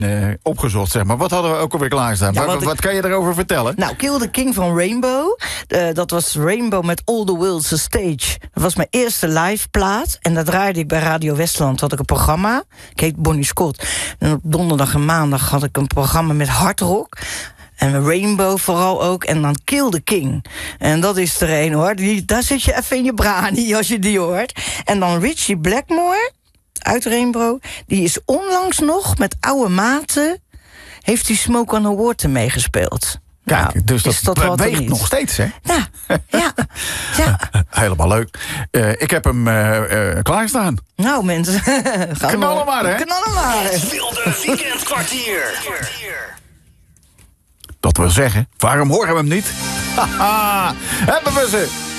opgezocht, zeg maar. Wat hadden we ook alweer klaarstaan? Ja, wat kan je erover vertellen? Nou, Kill the King van Rainbow. Dat was Rainbow met All the World's a Stage. Dat was mijn eerste live plaat. En dat draaide ik bij Radio Westland. Had ik een programma. Ik heet Bonnie Scott. En op donderdag en maandag had ik een programma met hardrock. En Rainbow vooral ook. En dan Kill the King. En dat is er een, hoor. Daar zit je even in je brani als je die hoort. En dan Richie Blackmore uit Rainbow. Die is onlangs nog met oude maten... heeft hij Smoke on the Water meegespeeld. Kijk, nou, dus dat weegt nog steeds, hè? Ja. Helemaal leuk. Ik heb hem klaarstaan. Nou, mensen. Knallen maar, hè? Knallen maar. Het Wilde Weekendkwartier. Dat wil zeggen, waarom horen we hem niet? Haha, hebben we ze!